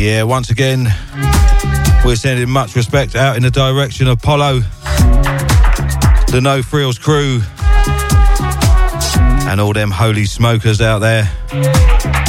Yeah, once again, we're sending much respect out in the direction of Polo, the No Frills crew, and all them holy smokers out there.